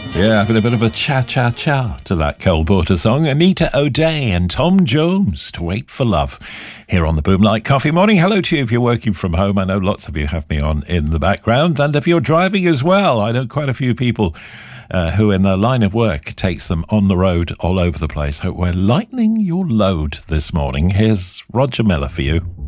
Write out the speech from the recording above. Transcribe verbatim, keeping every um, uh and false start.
Yeah, having a bit of a cha-cha-cha to that Cole Porter song. Anita O'Day and Tom Jones, To Wait for Love, here on the Boomlight Coffee Morning. Hello to you if you're working from home. I know lots of you have me on in the background. And if you're driving as well, I know quite a few people uh, who in their line of work takes them on the road all over the place. Hope we're lightening your load this morning. Here's Roger Miller for you